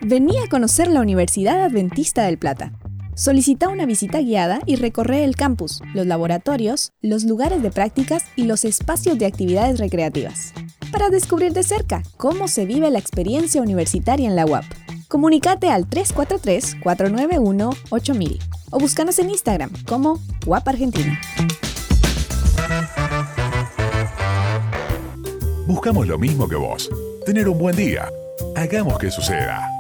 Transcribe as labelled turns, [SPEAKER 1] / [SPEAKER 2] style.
[SPEAKER 1] Vení a conocer la Universidad Adventista del Plata. Solicita una visita guiada y recorre el campus, los laboratorios, los lugares de prácticas y los espacios de actividades recreativas, para descubrir de cerca cómo se vive la experiencia universitaria en la UAP. Comunícate al 343-491-8000 o búscanos en Instagram como UAP Argentina.
[SPEAKER 2] Buscamos lo mismo que vos. Tener un buen día. Hagamos que suceda.